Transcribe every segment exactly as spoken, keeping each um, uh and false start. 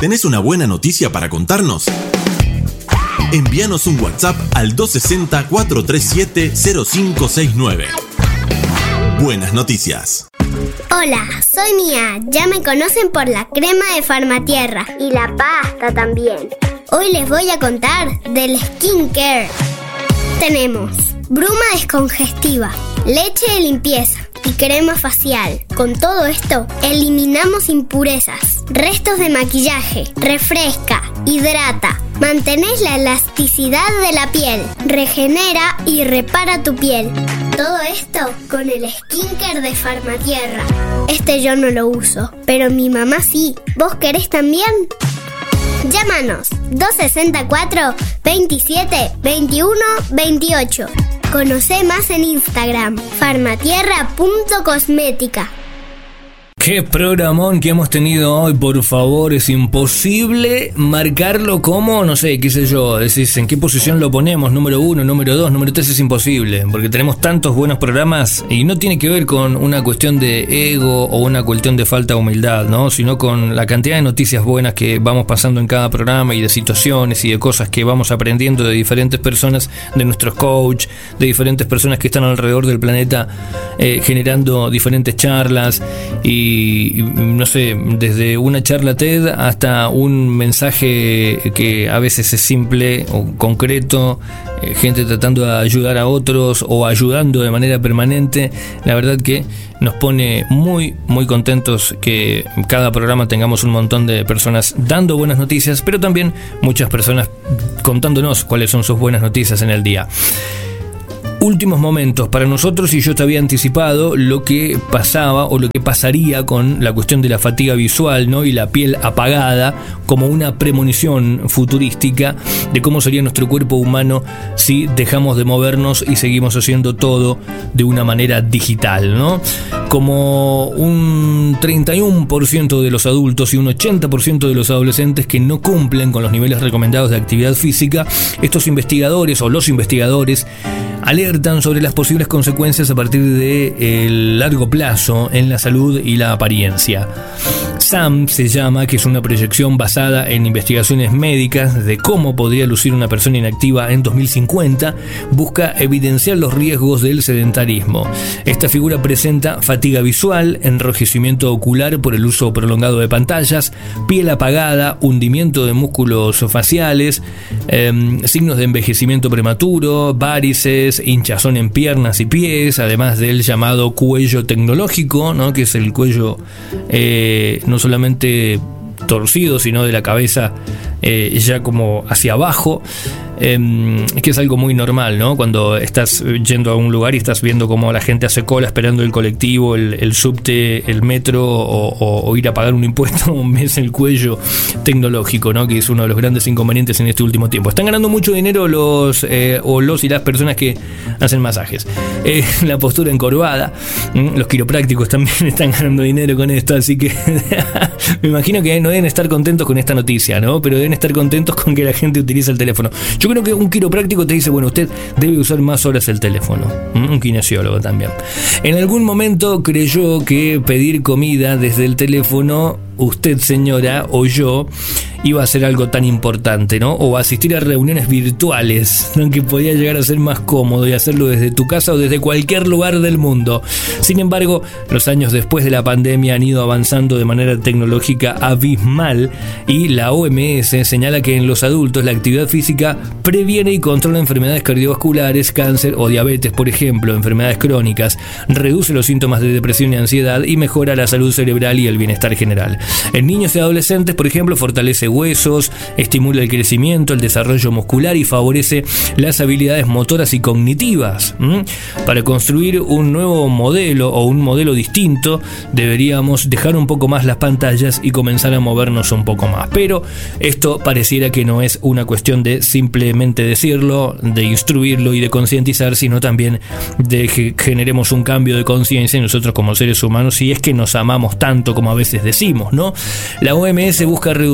¿Tenés una buena noticia para contarnos? Envíanos un WhatsApp al dos seis cero, cuatro tres siete, cero cinco seis nueve. Buenas noticias. Hola, soy Mía. Ya me conocen por la crema de Farmatierra y la pasta también. Hoy les voy a contar del skincare. Tenemos bruma descongestiva, leche de limpieza y crema facial. Con todo esto, eliminamos impurezas, restos de maquillaje, refresca, hidrata, mantenés la elasticidad de la piel, regenera y repara tu piel. Todo esto con el skincare de Farmatierra. Este yo no lo uso, pero mi mamá sí. ¿Vos querés también? Llámanos dos seis cuatro, veintisiete, veintiuno, veintiocho. Conocé más en Instagram, farmatierra punto cosmética. Qué programón que hemos tenido hoy, por favor, es imposible marcarlo como, no sé, qué sé yo, decís en qué posición lo ponemos, número uno, número dos, número tres, es imposible, porque tenemos tantos buenos programas y no tiene que ver con una cuestión de ego o una cuestión de falta de humildad, ¿no? Sino con la cantidad de noticias buenas que vamos pasando en cada programa y de situaciones y de cosas que vamos aprendiendo de diferentes personas, de nuestros coach, de diferentes personas que están alrededor del planeta eh, generando diferentes charlas y Y no sé, desde una charla TED hasta un mensaje que a veces es simple o concreto, eh, gente tratando de ayudar a otros o ayudando de manera permanente. La verdad que nos pone muy, muy contentos que cada programa tengamos un montón de personas dando buenas noticias, pero también muchas personas contándonos cuáles son sus buenas noticias en el día. Últimos momentos para nosotros, y yo te había anticipado lo que pasaba o lo que pasaría con la cuestión de la fatiga visual, ¿no? Y la piel apagada, como una premonición futurística de cómo sería nuestro cuerpo humano si dejamos de movernos y seguimos haciendo todo de una manera digital, ¿no? Como un treinta y uno por ciento de los adultos y un ochenta por ciento de los adolescentes que no cumplen con los niveles recomendados de actividad física, estos investigadores o los investigadores alertan sobre las posibles consecuencias a partir de el largo plazo en la salud y la apariencia. S A M se llama, que es una proyección basada en investigaciones médicas de cómo podría lucir una persona inactiva en dos mil cincuenta, busca evidenciar los riesgos del sedentarismo. Esta figura presenta fatiga visual, enrojecimiento ocular por el uso prolongado de pantallas, piel apagada, hundimiento de músculos faciales, eh, signos de envejecimiento prematuro, varices, hinchazón en piernas y pies, además del llamado cuello tecnológico, ¿no? Que es el cuello eh, no solamente torcido, sino de la cabeza eh, ya como hacia abajo, eh, que es algo muy normal, ¿no? Cuando estás yendo a un lugar y estás viendo cómo la gente hace cola esperando el colectivo, el, el subte, el metro o, o, o ir a pagar un impuesto, ves el cuello tecnológico, ¿no? Que es uno de los grandes inconvenientes en este último tiempo. Están ganando mucho dinero los eh, o los y las personas que hacen masajes. Eh, la postura encorvada, ¿m? Los quiroprácticos también están ganando dinero con esto, así que me imagino que no deben estar contentos con esta noticia, ¿no? Pero deben estar contentos con que la gente utiliza el teléfono. Yo creo que un quiropráctico te dice, bueno, usted debe usar más horas el teléfono. ¿Mm? Un kinesiólogo también. En algún momento creyó que pedir comida desde el teléfono, usted señora o yo, iba a ser algo tan importante, ¿no? O asistir a reuniones virtuales, ¿no? Que podía llegar a ser más cómodo y hacerlo desde tu casa o desde cualquier lugar del mundo. Sin embargo, los años después de la pandemia han ido avanzando de manera tecnológica abismal y la O M S señala que en los adultos la actividad física previene y controla enfermedades cardiovasculares, cáncer o diabetes, por ejemplo, enfermedades crónicas, reduce los síntomas de depresión y ansiedad y mejora la salud cerebral y el bienestar general. En niños y adolescentes, por ejemplo, fortalece huesos, estimula el crecimiento, el desarrollo muscular y favorece las habilidades motoras y cognitivas. ¿Mm? Para construir un nuevo modelo o un modelo distinto, deberíamos dejar un poco más las pantallas y comenzar a movernos un poco más. Pero esto pareciera que no es una cuestión de simplemente decirlo, de instruirlo y de concientizar, sino también de que generemos un cambio de conciencia nosotros como seres humanos, si es que nos amamos tanto como a veces decimos, ¿no? La O M S busca reducir la inactividad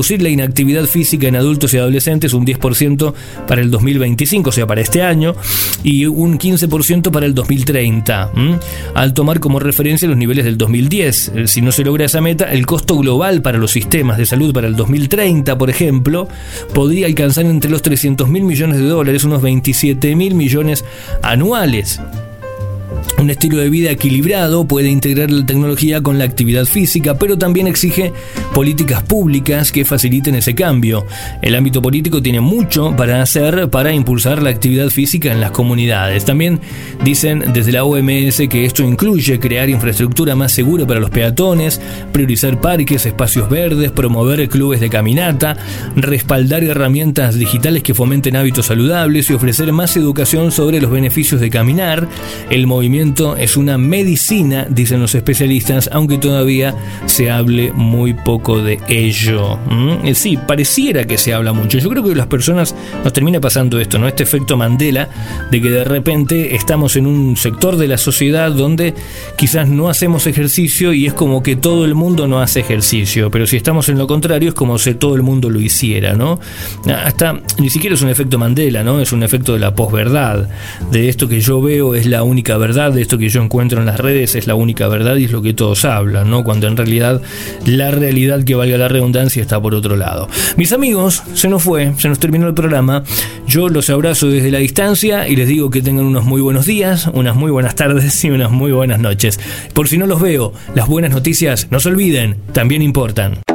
actividad física en adultos y adolescentes un diez por ciento para el dos mil veinticinco, o sea, para este año, y un quince por ciento para el dos mil treinta, ¿m? Al tomar como referencia los niveles del dos mil diez. Si no se logra esa meta, el costo global para los sistemas de salud para el dos mil treinta, por ejemplo, podría alcanzar entre los trescientos mil millones de dólares, unos veintisiete mil millones anuales. Un estilo de vida equilibrado puede integrar la tecnología con la actividad física, pero también exige políticas públicas que faciliten ese cambio. El ámbito político tiene mucho para hacer para impulsar la actividad física en las comunidades. También dicen desde la O M S que esto incluye crear infraestructura más segura para los peatones, priorizar parques, espacios verdes, promover clubes de caminata, respaldar herramientas digitales que fomenten hábitos saludables y ofrecer más educación sobre los beneficios de caminar. El movimiento es una medicina, dicen los especialistas, aunque todavía se hable muy poco de ello. ¿Mm? Sí, pareciera que se habla mucho. Yo creo que a las personas nos termina pasando esto, ¿no? Este efecto Mandela, de que de repente estamos en un sector de la sociedad donde quizás no hacemos ejercicio y es como que todo el mundo no hace ejercicio, pero si estamos en lo contrario es como si todo el mundo lo hiciera, ¿no? Hasta ni siquiera es un efecto Mandela, ¿no? Es un efecto de la posverdad, de esto que yo veo es la única verdad, de esto que yo encuentro en las redes es la única verdad y es lo que todos hablan, ¿no? Cuando en realidad la realidad, que valga la redundancia, está por otro lado. Mis amigos, se nos fue, se nos terminó el programa. Yo los abrazo desde la distancia y les digo que tengan unos muy buenos días, unas muy buenas tardes y unas muy buenas noches. Por si no los veo, las buenas noticias, no se olviden, también importan.